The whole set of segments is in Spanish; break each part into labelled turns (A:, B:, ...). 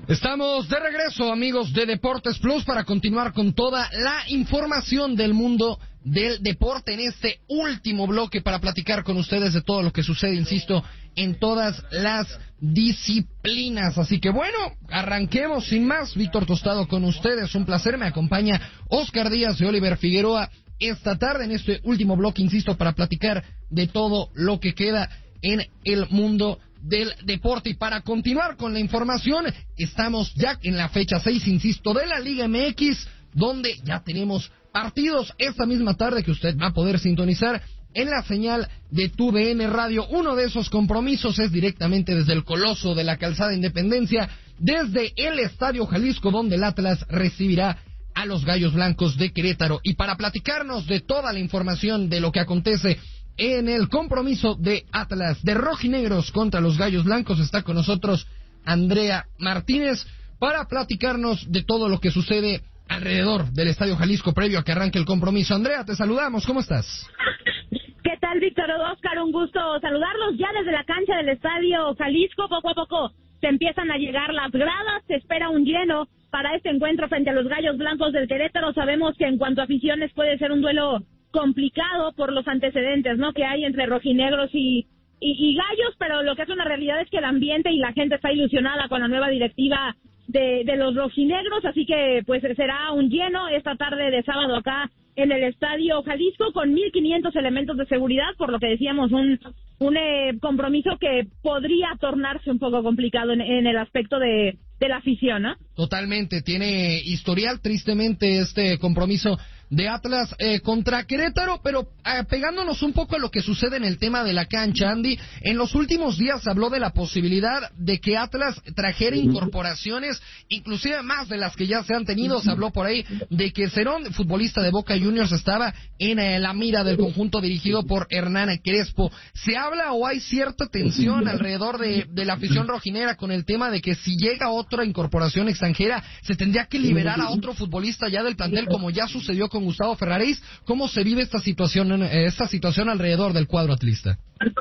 A: Estamos de regreso, amigos de Deportes Plus, para continuar con toda la información del mundo del deporte en este último bloque para platicar con ustedes de todo lo que sucede, insisto, en todas las disciplinas. Así que bueno, arranquemos sin más. Víctor Tostado con ustedes, un placer. Me acompaña Oscar Díaz y Oliver Figueroa esta tarde en este último bloque, insisto, para platicar de todo lo que queda en el mundo del deporte. Y para continuar con la información, estamos ya en la fecha 6, insisto, de la Liga MX, donde ya tenemos partidos esta misma tarde que usted va a poder sintonizar en la señal de TUDN Radio. Uno de esos compromisos es directamente desde el Coloso de la Calzada Independencia, desde el Estadio Jalisco, donde el Atlas recibirá a los Gallos Blancos de Querétaro. Y para platicarnos de toda la información de lo que acontece en el compromiso de Atlas de rojinegros contra los Gallos Blancos, está con nosotros Andrea Martínez para platicarnos de todo lo que sucede alrededor del Estadio Jalisco previo a que arranque el compromiso. Andrea, te saludamos, ¿cómo estás?
B: ¿Qué tal, Víctor? Oscar, un gusto saludarlos ya desde la cancha del Estadio Jalisco. Poco a poco se empiezan a llegar las gradas, se espera un lleno para este encuentro frente a los Gallos Blancos del Querétaro. Sabemos que en cuanto a aficiones puede ser un duelo complicado por los antecedentes, ¿no?, que hay entre rojinegros y gallos, pero lo que es una realidad es que el ambiente y la gente está ilusionada con la nueva directiva de los rojinegros, así que pues será un lleno esta tarde de sábado acá en el Estadio Jalisco con 1,500 elementos de seguridad, por lo que decíamos un compromiso que podría tornarse un poco complicado en el aspecto de la afición, ¿no?
A: Totalmente, tiene historial tristemente este compromiso de Atlas contra Querétaro, pero pegándonos un poco a lo que sucede en el tema de la cancha, Andy, en los últimos días se habló de la posibilidad de que Atlas trajera incorporaciones, inclusive más de las que ya se han tenido. Se habló por ahí de que Cerón, futbolista de Boca Juniors, estaba en la mira del conjunto dirigido por Hernán Crespo. ¿Se habla o hay cierta tensión alrededor de la afición rojinera con el tema de que si llega otra incorporación extranjera se tendría que liberar a otro futbolista ya del plantel, como ya sucedió con Gustavo Ferraréis? ¿Cómo se vive esta situación alrededor del cuadro atlista?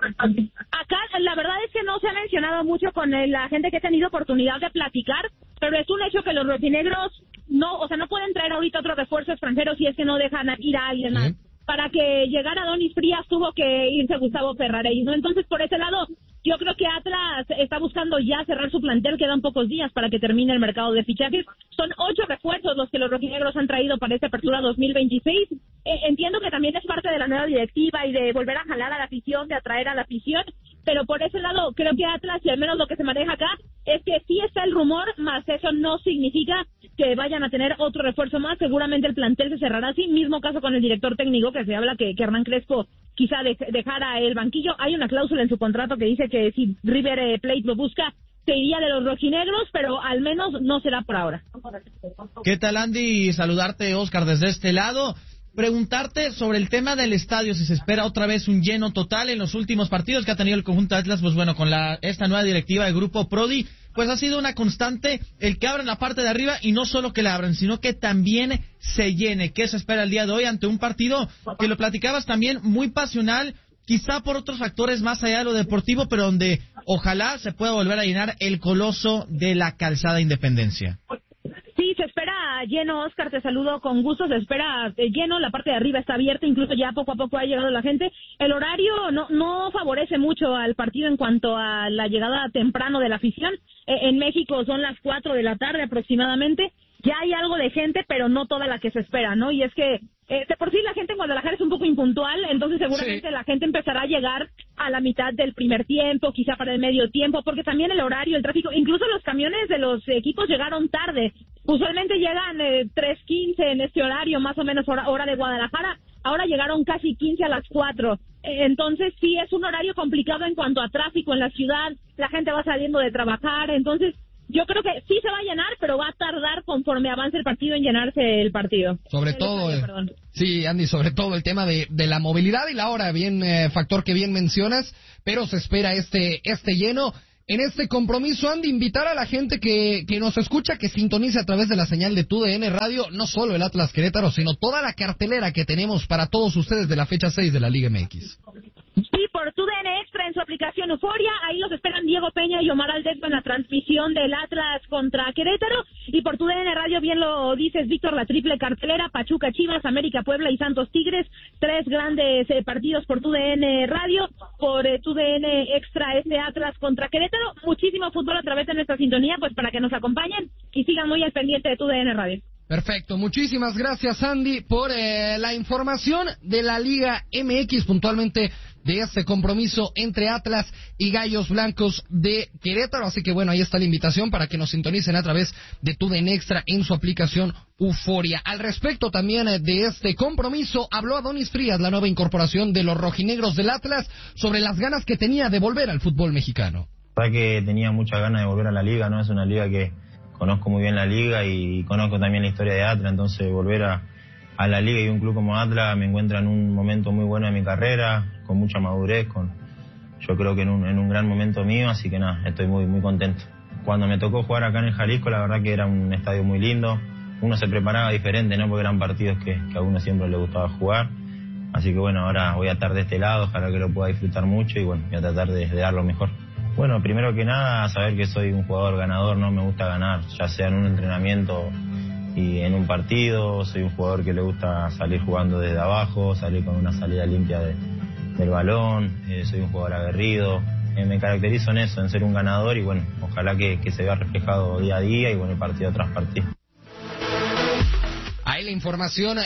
B: Acá la verdad es que no se ha mencionado mucho con la gente que ha tenido oportunidad de platicar, pero es un hecho que los rojinegros no pueden traer ahorita otro refuerzo extranjero si es que no dejan ir a alguien más. Para que llegara Donis Frías tuvo que irse Gustavo Ferraréis, ¿no? Entonces, por ese lado, yo creo que Atlas está buscando ya cerrar su plantel. Quedan pocos días para que termine el mercado de fichajes. Son 8 refuerzos los que los rojinegros han traído para esta apertura 2026. Entiendo que también es parte de la nueva directiva y de volver a jalar a la afición, de atraer a la afición, pero por ese lado creo que Atlas, y al menos lo que se maneja acá, es que sí está el rumor, más eso no significa que vayan a tener otro refuerzo más. Seguramente el plantel se cerrará así. Mismo caso con el director técnico, que se habla que Hernán Crespo quizá dejara el banquillo. Hay una cláusula en su contrato que dice que si River Plate lo busca, se iría de los rojinegros, pero al menos no será por ahora.
C: ¿Qué tal, Andy? Saludarte, Oscar, desde este lado. Preguntarte sobre el tema del estadio, si se espera otra vez un lleno total en los últimos partidos que ha tenido el conjunto de Atlas. Pues bueno, con esta nueva directiva del grupo Prodi, pues ha sido una constante el que abran la parte de arriba, y no solo que la abran, sino que también se llene. ¿Qué se espera el día de hoy ante un partido que lo platicabas también muy pasional, quizá por otros factores más allá de lo deportivo, pero donde ojalá se pueda volver a llenar el Coloso de la Calzada Independencia?
B: Sí, se espera lleno, Oscar, te saludo con gusto, se espera lleno, la parte de arriba está abierta, incluso ya poco a poco ha llegado la gente. El horario no favorece mucho al partido en cuanto a la llegada temprano de la afición. En México son las 4 de la tarde aproximadamente. Ya hay algo de gente, pero no toda la que se espera, ¿no? Y es que de por sí la gente en Guadalajara es un poco impuntual, entonces seguramente la gente empezará a llegar a la mitad del primer tiempo, quizá para el medio tiempo, porque también el horario, el tráfico, incluso los camiones de los equipos llegaron tarde. Usualmente llegan 3:15 en este horario, más o menos hora de Guadalajara. Ahora llegaron casi 15 a las 4. Entonces sí es un horario complicado en cuanto a tráfico en la ciudad. La gente va saliendo de trabajar, entonces yo creo que sí se va a llenar, pero va a tardar conforme avance el partido en llenarse el partido.
A: Sobre todo, sí, Andy, sobre todo el tema de la movilidad y la hora, factor que bien mencionas, pero se espera este lleno. En este compromiso, Andy, invitar a la gente que nos escucha, que sintonice a través de la señal de TUDN Radio, no solo el Atlas Querétaro, sino toda la cartelera que tenemos para todos ustedes de la fecha 6 de la Liga MX.
B: Sí, por TUDN Extra en su aplicación Euforia. Ahí los esperan Diego Peña y Omar Aldeco en la transmisión del Atlas contra Querétaro. Y por TUDN Radio, bien lo dices, Víctor, la triple cartelera, Pachuca, Chivas, América, Puebla y Santos Tigres. 3 grandes partidos por TUDN Radio. Por TUDN Extra, Atlas contra Querétaro. Muchísimo fútbol a través de nuestra sintonía, pues para que nos acompañen y sigan muy al pendiente de TUDN Radio.
A: Perfecto, muchísimas gracias Andy por la información de la Liga MX, puntualmente de este compromiso entre Atlas y Gallos Blancos de Querétaro. Así que bueno, ahí está la invitación para que nos sintonicen a través de TUDN Extra en su aplicación Euforia. Al respecto también de este compromiso, habló Adonis Frías, la nueva incorporación de los rojinegros del Atlas, sobre las ganas que tenía de volver al fútbol mexicano.
D: La verdad que tenía muchas ganas de volver a la liga, ¿no? Es una liga que conozco muy bien la liga y conozco también la historia de Atlas, entonces volver a la liga y un club como Atlas me encuentra en un momento muy bueno de mi carrera, con mucha madurez, yo creo que en un gran momento mío, así que nada, estoy muy contento. Cuando me tocó jugar acá en el Jalisco, la verdad que era un estadio muy lindo, uno se preparaba diferente, ¿no? Porque eran partidos que a uno siempre le gustaba jugar, así que bueno, ahora voy a estar de este lado, ojalá que lo pueda disfrutar mucho y bueno, voy a tratar de dar lo mejor. Bueno, primero que nada, saber que soy un jugador ganador, ¿no? Me gusta ganar, ya sea en un entrenamiento y en un partido. Soy un jugador que le gusta salir jugando desde abajo, salir con una salida limpia del balón. Soy un jugador aguerrido. Me caracterizo en eso, en ser un ganador y bueno, ojalá que se vea reflejado día a día y bueno, partido tras partido.
A: Ahí la información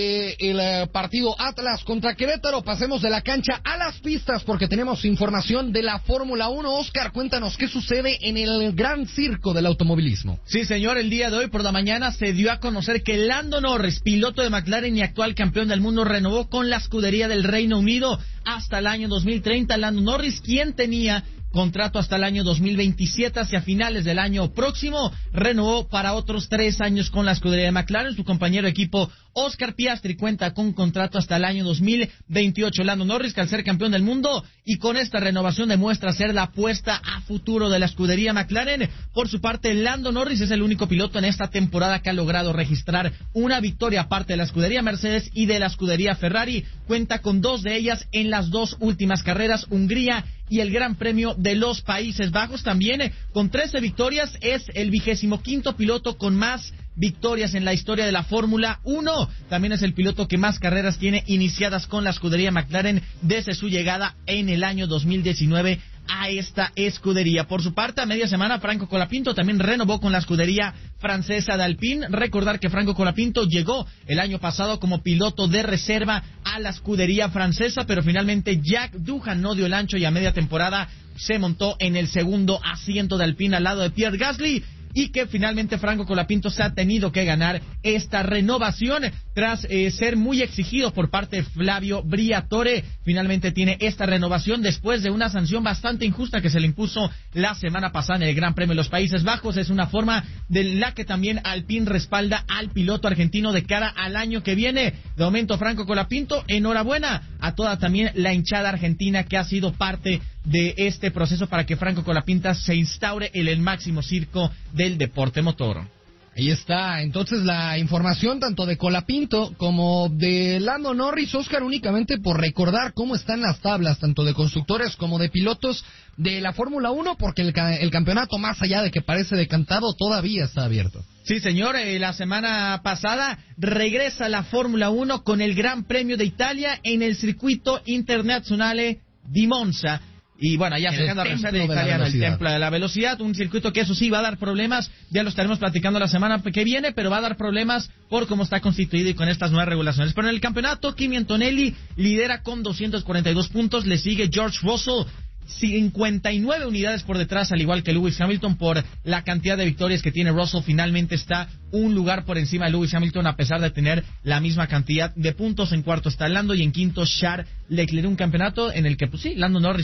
A: del partido Atlas contra Querétaro. Pasemos de la cancha a las pistas porque tenemos información de la Fórmula 1. Oscar, cuéntanos qué sucede en el gran circo del automovilismo.
C: Sí, señor, el día de hoy por la mañana se dio a conocer que Lando Norris, piloto de McLaren y actual campeón del mundo, renovó con la escudería del Reino Unido hasta el año 2030. Lando Norris, quien tenía contrato hasta el año 2027, hacia finales del año próximo, renovó para otros 3 años con la escudería de McLaren. Su compañero de equipo Oscar Piastri cuenta con contrato hasta el año 2028. Lando Norris, que al ser campeón del mundo y con esta renovación demuestra ser la apuesta a futuro de la escudería McLaren. Por su parte, Lando Norris es el único piloto en esta temporada que ha logrado registrar una victoria aparte de la escudería Mercedes y de la escudería Ferrari. Cuenta con 2 de ellas en las 2 últimas carreras, Hungría y el Gran Premio de los Países Bajos. También con 13 victorias es el 25º piloto con más victorias en la historia de la Fórmula 1. También es el piloto que más carreras tiene iniciadas con la escudería McLaren desde su llegada en el año 2019 a esta escudería. Por su parte, a media semana, Franco Colapinto también renovó con la escudería francesa de Alpine. Recordar que Franco Colapinto llegó el año pasado como piloto de reserva a la escudería francesa, pero finalmente Jack Doohan no dio el ancho y a media temporada se montó en el segundo asiento de Alpine al lado de Pierre Gasly, y que finalmente Franco Colapinto se ha tenido que ganar esta renovación tras ser muy exigido por parte de Flavio Briatore. Finalmente tiene esta renovación después de una sanción bastante injusta que se le impuso la semana pasada en el Gran Premio de los Países Bajos. Es una forma de la que también Alpine respalda al piloto argentino de cara al año que viene. De momento, Franco Colapinto, enhorabuena a toda también la hinchada argentina que ha sido parte de este proceso para que Franco Colapinto se instaure en el máximo circo del deporte motor.
A: Ahí está, entonces la información tanto de Colapinto como de Lando Norris. Oscar, únicamente por recordar cómo están las tablas, tanto de constructores como de pilotos de la Fórmula 1, porque el campeonato, más allá de que parece decantado, todavía está abierto.
C: Sí, señor, la semana pasada regresa la Fórmula 1 con el Gran Premio de Italia en el circuito Internazionale di Monza. Y bueno, ya se dejando regresar de italiano, el Templo de la Velocidad, un circuito que eso sí va a dar problemas, ya lo estaremos platicando la semana que viene, pero va a dar problemas por cómo está constituido y con estas nuevas regulaciones. Pero en el campeonato, Kimi Antonelli lidera con 242 puntos, le sigue George Russell, 59 unidades por detrás, al igual que Lewis Hamilton. Por la cantidad de victorias que tiene Russell, finalmente está un lugar por encima de Lewis Hamilton, a pesar de tener la misma cantidad de puntos. En cuarto está Lando y en quinto Charles Leclerc, un campeonato en el que, pues sí,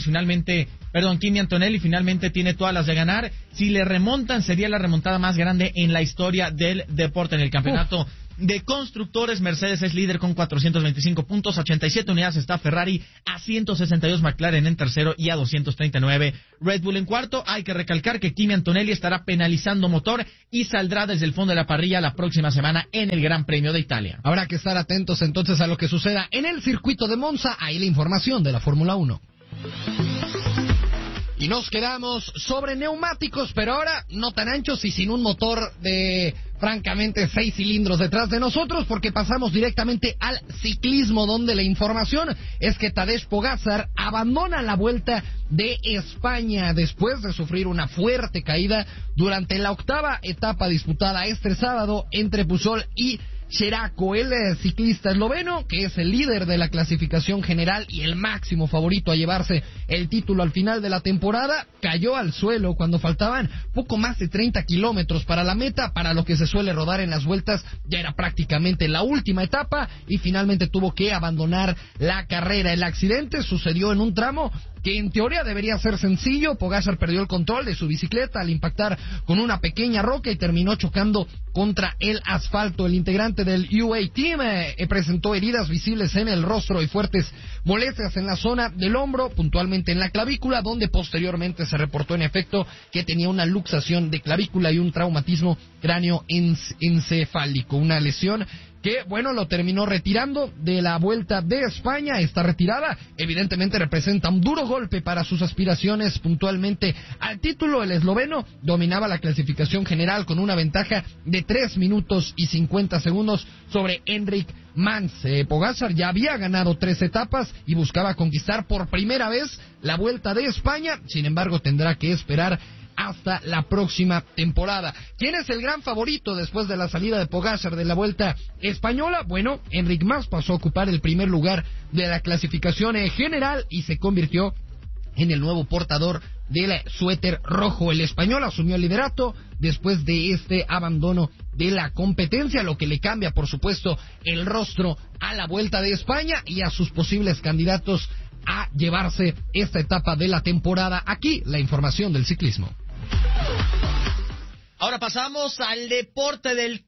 C: Kimi Antonelli finalmente tiene todas las de ganar. Si le remontan, sería la remontada más grande en la historia del deporte. En el campeonato de constructores, Mercedes es líder con 425 puntos, 87 unidades está Ferrari, a 162 McLaren en tercero y a 239 Red Bull en cuarto. Hay que recalcar que Kimi Antonelli estará penalizando motor y saldrá desde el fondo de la parrilla la próxima semana en el Gran Premio de Italia.
A: Habrá que estar atentos entonces a lo que suceda en el circuito de Monza. Ahí la información de la Fórmula 1. Y nos quedamos sobre neumáticos, pero ahora no tan anchos y sin un motor de, francamente, 6 cilindros detrás de nosotros, porque pasamos directamente al ciclismo, donde la información es que Tadej Pogačar abandona la Vuelta de España después de sufrir una fuerte caída durante la 8ª etapa disputada este sábado entre Pujol y Cheraco. El ciclista esloveno, que es el líder de la clasificación general y el máximo favorito a llevarse el título al final de la temporada, cayó al suelo cuando faltaban poco más de 30 kilómetros para la meta. Para lo que se suele rodar en las vueltas, ya era prácticamente la última etapa y finalmente tuvo que abandonar la carrera. El accidente sucedió en un tramo que en teoría debería ser sencillo. Pogačar perdió el control de su bicicleta al impactar con una pequeña roca y terminó chocando contra el asfalto. El integrante del UAE Team presentó heridas visibles en el rostro y fuertes molestias en la zona del hombro, puntualmente en la clavícula, donde posteriormente se reportó en efecto que tenía una luxación de clavícula y un traumatismo cráneoencefálico, una lesión que, bueno, lo terminó retirando de la Vuelta de España. Esta retirada evidentemente representa un duro golpe para sus aspiraciones puntualmente al título. El esloveno dominaba la clasificación general con una ventaja de 3 minutos y 50 segundos sobre Enric Mas. Pogačar ya había ganado 3 etapas y buscaba conquistar por primera vez la Vuelta de España. Sin embargo, tendrá que esperar hasta la próxima temporada. ¿Quién es el gran favorito después de la salida de Pogačar de la Vuelta Española? Bueno, Enric Mas pasó a ocupar el primer lugar de la clasificación general y se convirtió en el nuevo portador del suéter rojo. El español asumió el liderato después de este abandono de la competencia, lo que le cambia, por supuesto, el rostro a la Vuelta de España y a sus posibles candidatos a llevarse esta etapa de la temporada. Aquí la información del ciclismo.
C: Ahora pasamos al deporte del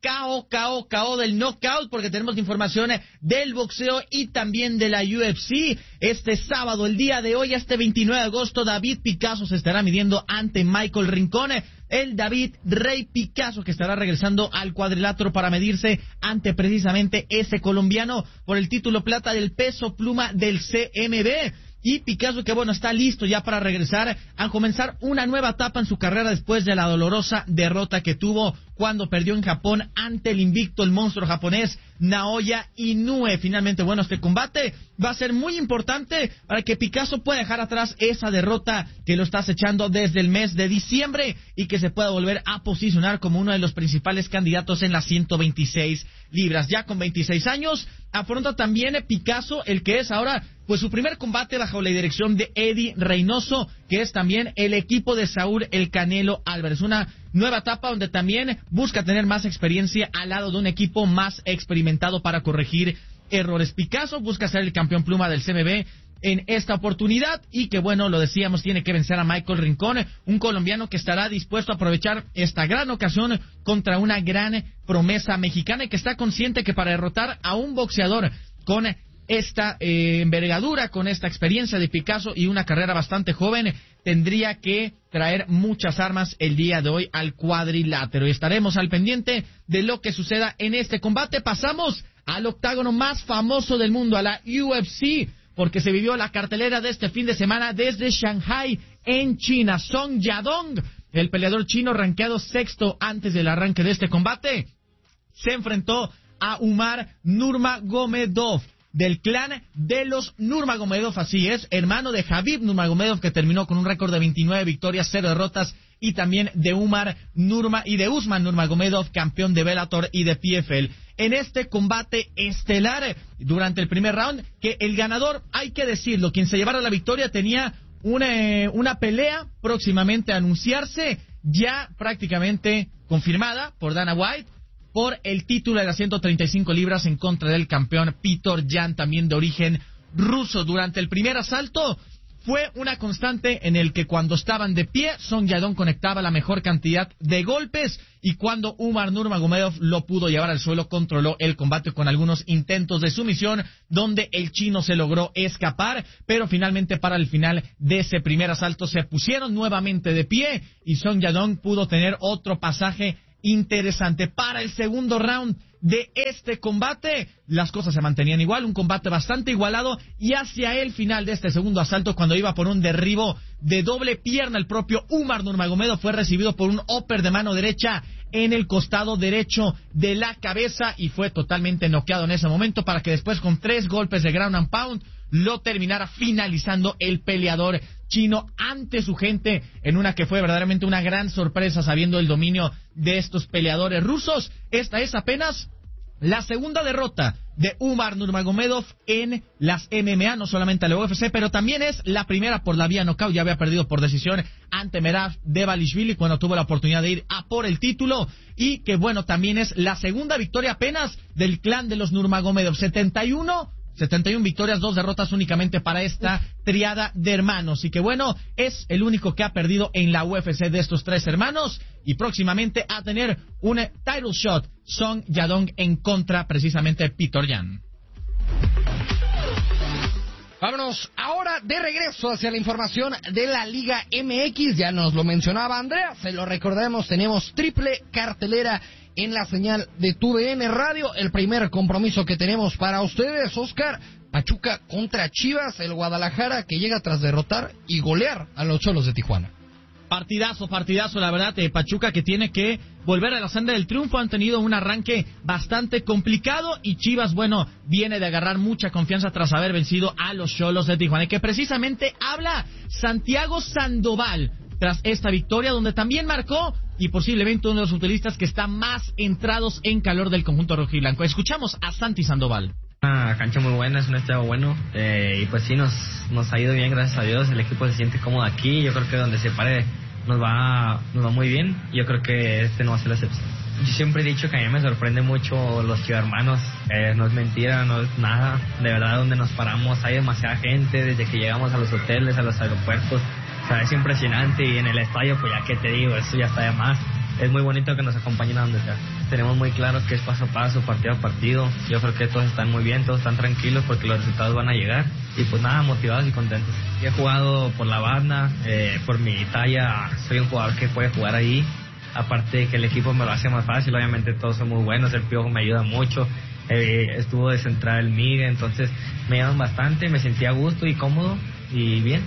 C: KO, del knockout, porque tenemos información del boxeo y también de la UFC. Este sábado, el día de hoy, este 29 de agosto, David Picasso se estará midiendo ante Michael Rincón. El David Rey Picasso, que estará regresando al cuadrilátero para medirse ante precisamente ese colombiano por el título plata del peso pluma del CMB. Y Picasso, que bueno, está listo ya para regresar a comenzar una nueva etapa en su carrera después de la dolorosa derrota que tuvo cuando perdió en Japón ante el invicto, el monstruo japonés Naoya Inoue. Finalmente, bueno, este combate va a ser muy importante para que Picasso pueda dejar atrás esa derrota que lo está acechando desde el mes de diciembre y que se pueda volver a posicionar como uno de los principales candidatos en las 126 libras. Ya con 26 años, afronta también Picasso el que es ahora pues su primer combate bajo la dirección de Eddie Reynoso, que es también el equipo de Saúl El Canelo Álvarez. Una nueva etapa donde también busca tener más experiencia al lado de un equipo más experimentado para corregir errores. Picasso busca ser el campeón pluma del CMB en esta oportunidad y que, bueno, lo decíamos, tiene que vencer a Michael Rincón, un colombiano que estará dispuesto a aprovechar esta gran ocasión contra una gran promesa mexicana y que está consciente que para derrotar a un boxeador con esta envergadura, con esta experiencia de Picasso y una carrera bastante joven, tendría que traer muchas armas el día de hoy al cuadrilátero. Y estaremos al pendiente de lo que suceda en este combate. Pasamos al octágono más famoso del mundo, a la UFC, porque se vivió la cartelera de este fin de semana desde Shanghai, en China. Song Yadong, el peleador chino rankeado sexto antes del arranque de este combate, se enfrentó a Umar Nurmagomedov, del clan de los Nurmagomedov, así es, hermano de Khabib Nurmagomedov, que terminó con un récord de 29 victorias, 0 derrotas, y también de Usman Nurmagomedov, campeón de Bellator y de PFL. En este combate estelar, durante el primer round, que el ganador, hay que decirlo, quien se llevara la victoria tenía una pelea próximamente a anunciarse, ya prácticamente confirmada por Dana White, por el título de las 135 libras en contra del campeón Petr Yan, también de origen ruso. Durante el primer asalto fue una constante en el que cuando estaban de pie, Song Yadong conectaba la mejor cantidad de golpes y cuando Umar Nurmagomedov lo pudo llevar al suelo, controló el combate con algunos intentos de sumisión donde el chino se logró escapar, pero finalmente para el final de ese primer asalto se pusieron nuevamente de pie y Song Yadong pudo tener otro pasaje interesante. Para el segundo round de este combate, las cosas se mantenían igual, un combate bastante igualado, y hacia el final de este segundo asalto, cuando iba por un derribo de doble pierna, el propio Umar Nurmagomedov fue recibido por un upper de mano derecha en el costado derecho de la cabeza y fue totalmente noqueado en ese momento, para que después, con 3 golpes de ground and pound, lo terminara finalizando el peleador chino ante su gente, en una que fue verdaderamente una gran sorpresa, sabiendo el dominio de estos peleadores rusos. Esta es apenas la segunda derrota de Umar Nurmagomedov en las MMA, no solamente a la UFC, pero también es la primera por la vía knockout. Ya había perdido por decisión ante Merab Dvalishvili cuando tuvo la oportunidad de ir a por el título, y que bueno, también es la segunda victoria apenas del clan de los Nurmagomedov. 71 victorias, 2 derrotas únicamente para esta triada de hermanos. Y que bueno, es el único que ha perdido en la UFC de estos 3 hermanos. Y próximamente a tener un title shot Song Yadong en contra precisamente de Petr Yan.
A: Vámonos ahora de regreso hacia la información de la Liga MX. Ya nos lo mencionaba Andrea, se lo recordamos, tenemos triple cartelera en la señal de TUDN Radio. El primer compromiso que tenemos para ustedes, Oscar, Pachuca contra Chivas, el Guadalajara que llega tras derrotar y golear a los Cholos de Tijuana. Partidazo, la verdad, de Pachuca, que tiene que volver a la senda del triunfo. Han tenido un arranque bastante complicado, y Chivas, bueno, viene de agarrar mucha confianza tras haber vencido a los Cholos de Tijuana, y que precisamente habla Santiago Sandoval tras esta victoria, donde también marcó, y posiblemente uno de los futbolistas que está más entrados en calor del conjunto rojiblanco. Escuchamos a Santi Sandoval.
E: Una cancha muy buena, es un estadio bueno, y pues sí, nos ha ido bien, gracias a Dios. El equipo se siente cómodo aquí. Yo creo que donde se pare nos va muy bien. Yo creo que este no va a ser la excepción. Yo siempre he dicho que a mí me sorprende mucho los chivermanos. No es mentira, no es nada. De verdad, donde nos paramos hay demasiada gente, desde que llegamos a los hoteles, a los aeropuertos. O sea, es impresionante, y en el estadio, pues ya que te digo, eso ya está de más. Es muy bonito que nos acompañen a donde sea. Tenemos muy claro que es paso a paso, partido a partido. Yo creo que todos están muy bien, todos están tranquilos porque los resultados van a llegar. Y pues nada, motivados y contentos. Yo he jugado por la banda, por mi talla, soy un jugador que puede jugar ahí. Aparte de que el equipo me lo hace más fácil, obviamente todos son muy buenos, el Piojo me ayuda mucho. Estuvo de central el Migue, entonces me ayudan bastante, me sentí a gusto y cómodo y bien.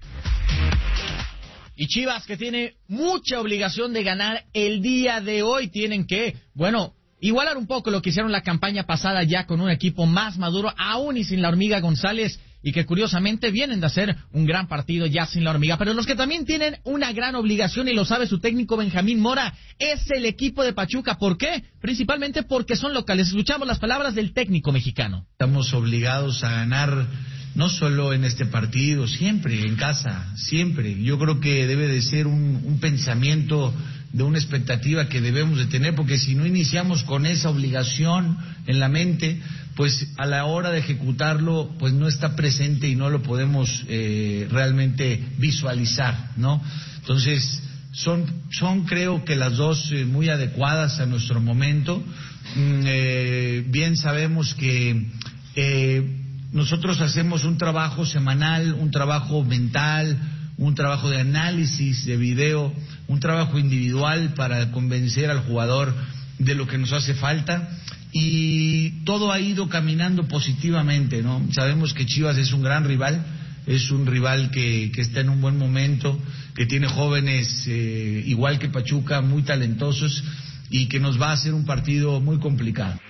C: Y Chivas, que tiene mucha obligación de ganar el día de hoy, tienen que, bueno, igualar un poco lo que hicieron la campaña pasada, ya con un equipo más maduro, aún y sin la Hormiga González, y que curiosamente vienen de hacer un gran partido ya sin la Hormiga. Pero los que también tienen una gran obligación, y lo sabe su técnico Benjamín Mora, es el equipo de Pachuca. ¿Por qué? Principalmente porque son locales. Escuchamos las palabras del técnico mexicano.
F: Estamos obligados a ganar, no solo en este partido, siempre, en casa, siempre. Yo creo que debe de ser un pensamiento, de una expectativa que debemos de tener, porque si no iniciamos con esa obligación en la mente, pues a la hora de ejecutarlo, pues no está presente y no lo podemos realmente visualizar, ¿no? Entonces, son creo que las dos muy adecuadas a nuestro momento. Bien sabemos que nosotros hacemos un trabajo semanal, un trabajo mental, un trabajo de análisis de video, un trabajo individual para convencer al jugador de lo que nos hace falta, y todo ha ido caminando positivamente, ¿no? Sabemos que Chivas es un gran rival, es un rival que está en un buen momento, que tiene jóvenes igual que Pachuca, muy talentosos, y que nos va a hacer un partido muy complicado.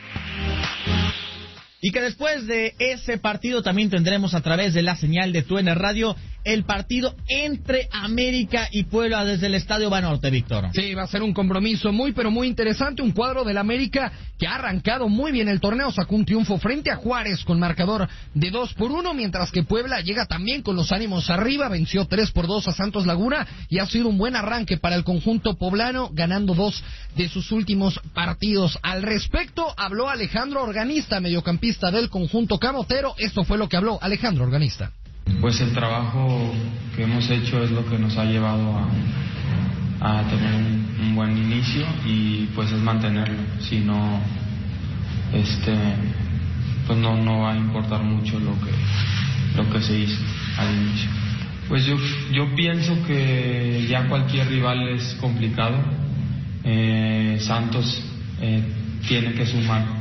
C: Y que después de ese partido también tendremos a través de la señal de TUDN Radio el partido entre América y Puebla desde el Estadio Banorte, Víctor.
A: Sí, va a ser un compromiso muy, pero muy interesante. Un cuadro del América que ha arrancado muy bien el torneo, sacó un triunfo frente a Juárez con marcador de 2-1, mientras que Puebla llega también con los ánimos arriba, venció 3-2 a Santos Laguna, y ha sido un buen arranque para el conjunto poblano, ganando 2 de sus últimos partidos. Al respecto, habló Alejandro Organista, mediocampista del conjunto camotero. Esto fue lo que habló Alejandro Organista.
G: Pues el trabajo que hemos hecho es lo que nos ha llevado a tener un buen inicio, y pues es mantenerlo. Si no, pues no va a importar mucho lo que se hizo al inicio. Pues yo pienso que ya cualquier rival es complicado, Santos tiene que sumar